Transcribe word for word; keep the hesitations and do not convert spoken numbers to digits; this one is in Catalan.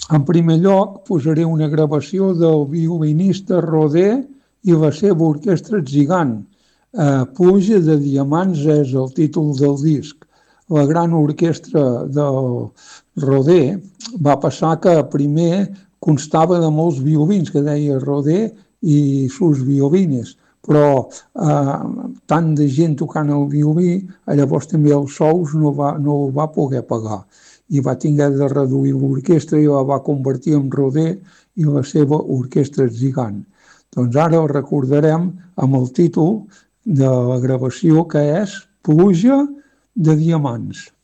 En primer lloc, posaré una gravació del violinista Rodé i la seva orquestra Zigant. Eh, Pluja de diamants és el títol del disc. La gran orquestra del Rodé va passar que primer constava de molts violins, que deia Rodé i sus violines, però eh, tant de gent tocant el violí, llavors també els sous no va, no ho va poder pagar i va tingué de reduir l'orquestra i la va convertir en Rodé i la seva orquestra Zigant. Doncs ara el recordarem amb el títol de la gravació, que és Pluja de diamants.